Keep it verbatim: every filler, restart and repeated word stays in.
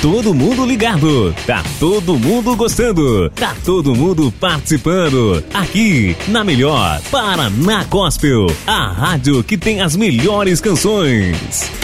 todo mundo ligado, tá todo mundo gostando, tá todo mundo participando. Aqui, na melhor Paraná Gospel, a rádio que tem as melhores canções.